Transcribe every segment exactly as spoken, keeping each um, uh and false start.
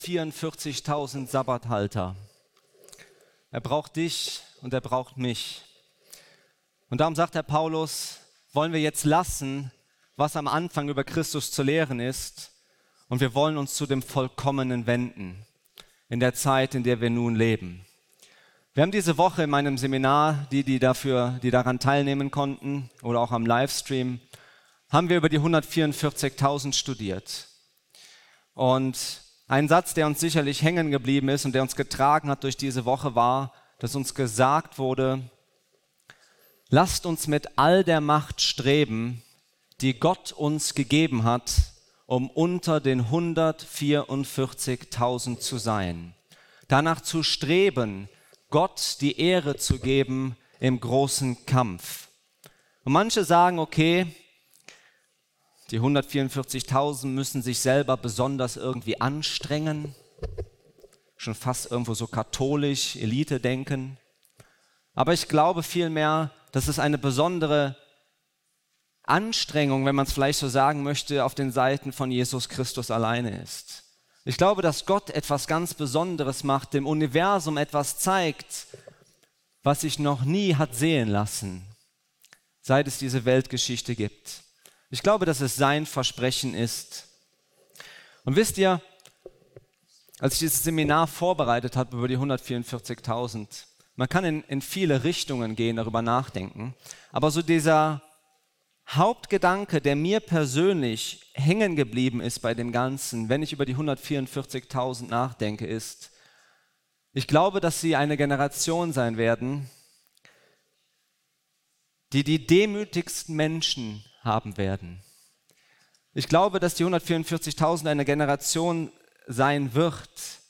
hundertvierundvierzigtausend Sabbathalter. Er braucht dich und er braucht mich. Und darum sagt der Paulus, wollen wir jetzt lassen, was am Anfang über Christus zu lehren ist, und wir wollen uns zu dem Vollkommenen wenden, in der Zeit, in der wir nun leben. Wir haben diese Woche in meinem Seminar, die, die, dafür, die daran teilnehmen konnten oder auch am Livestream, haben wir über die hundertvierundvierzigtausend studiert. Und ein Satz, der uns sicherlich hängen geblieben ist und der uns getragen hat durch diese Woche, war, dass uns gesagt wurde, lasst uns mit all der Macht streben, die Gott uns gegeben hat, um unter den hundertvierundvierzigtausend zu sein. Danach zu streben, Gott die Ehre zu geben im großen Kampf. Und manche sagen, okay, die hundertvierundvierzigtausend müssen sich selber besonders irgendwie anstrengen, schon fast irgendwo so katholisch, Elite-Denken. Aber ich glaube vielmehr, dass es eine besondere Anstrengung, wenn man es vielleicht so sagen möchte, auf den Seiten von Jesus Christus alleine ist. Ich glaube, dass Gott etwas ganz Besonderes macht, dem Universum etwas zeigt, was sich noch nie hat sehen lassen, seit es diese Weltgeschichte gibt. Ich glaube, dass es sein Versprechen ist. Und wisst ihr, als ich dieses Seminar vorbereitet habe über die hundertvierundvierzigtausend, man kann in, in viele Richtungen gehen, darüber nachdenken, aber so dieser Hauptgedanke, der mir persönlich hängen geblieben ist bei dem Ganzen, wenn ich über die hundertvierundvierzigtausend nachdenke, ist, ich glaube, dass sie eine Generation sein werden, die die demütigsten Menschen haben werden. Ich glaube, dass die hundertvierundvierzigtausend eine Generation sein wird,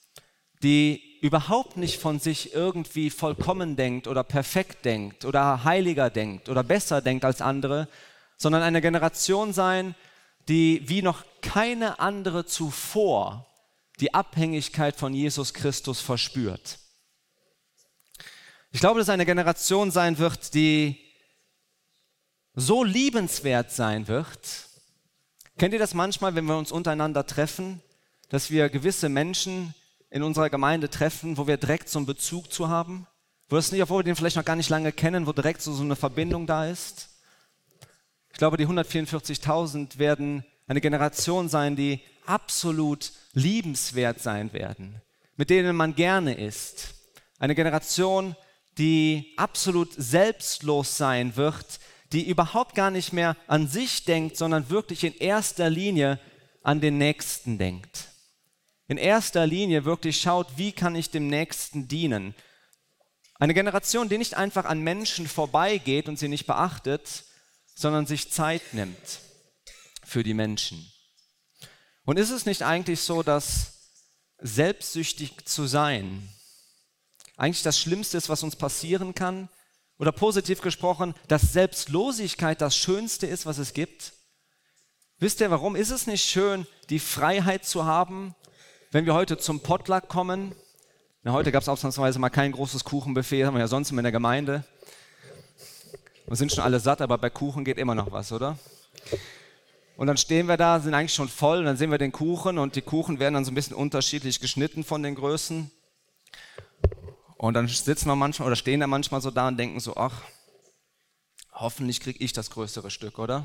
die überhaupt nicht von sich irgendwie vollkommen denkt oder perfekt denkt oder heiliger denkt oder besser denkt als andere, sondern eine Generation sein, die wie noch keine andere zuvor die Abhängigkeit von Jesus Christus verspürt. Ich glaube, dass es eine Generation sein wird, die so liebenswert sein wird. Kennt ihr das manchmal, wenn wir uns untereinander treffen, dass wir gewisse Menschen in unserer Gemeinde treffen, wo wir direkt so einen Bezug zu haben? Wo es nicht, obwohl wir den vielleicht noch gar nicht lange kennen, wo direkt so, so eine Verbindung da ist? Ich glaube, die hundertvierundvierzigtausend werden eine Generation sein, die absolut liebenswert sein werden, mit denen man gerne ist. Eine Generation, die absolut selbstlos sein wird, die überhaupt gar nicht mehr an sich denkt, sondern wirklich in erster Linie an den Nächsten denkt. In erster Linie wirklich schaut, wie kann ich dem Nächsten dienen. Eine Generation, die nicht einfach an Menschen vorbeigeht und sie nicht beachtet, sondern sich Zeit nimmt für die Menschen. Und ist es nicht eigentlich so, dass selbstsüchtig zu sein eigentlich das Schlimmste ist, was uns passieren kann? Oder positiv gesprochen, dass Selbstlosigkeit das Schönste ist, was es gibt? Wisst ihr, warum? Ist es nicht schön, die Freiheit zu haben, wenn wir heute zum Potluck kommen? Na, heute gab es ausnahmsweise mal kein großes Kuchenbuffet, haben wir ja sonst immer in der Gemeinde. Wir sind schon alle satt, aber bei Kuchen geht immer noch was, oder? Und dann stehen wir da, sind eigentlich schon voll, und dann sehen wir den Kuchen und die Kuchen werden dann so ein bisschen unterschiedlich geschnitten von den Größen. Und dann sitzen wir manchmal oder stehen da manchmal so da und denken so, ach, hoffentlich kriege ich das größere Stück, oder?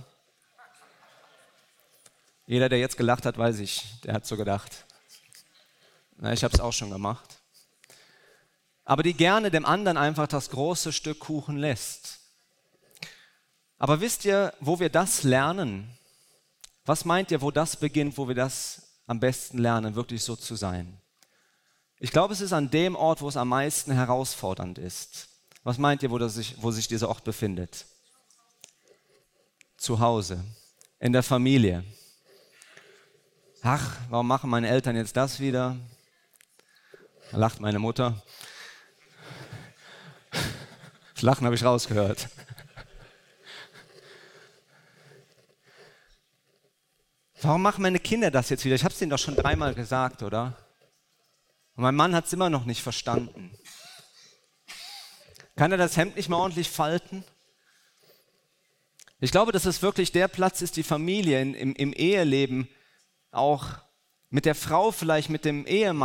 Jeder, der jetzt gelacht hat, weiß ich, der hat so gedacht. Na, ich habe es auch schon gemacht. Aber die gerne dem anderen einfach das große Stück Kuchen lässt. Aber wisst ihr, wo wir das lernen? Was meint ihr, wo das beginnt, wo wir das am besten lernen, wirklich so zu sein? Ich glaube, es ist an dem Ort, wo es am meisten herausfordernd ist. Was meint ihr, wo, das sich, wo sich dieser Ort befindet? Zu Hause, in der Familie. Ach, warum machen meine Eltern jetzt das wieder? Da lacht meine Mutter. Das Lachen habe ich rausgehört. Warum machen meine Kinder das jetzt wieder? Ich habe es denen doch schon dreimal gesagt, oder? Und mein Mann hat es immer noch nicht verstanden. Kann er das Hemd nicht mehr ordentlich falten? Ich glaube, dass es wirklich der Platz ist, die Familie in, im, im Eheleben auch mit der Frau vielleicht, mit dem Ehemann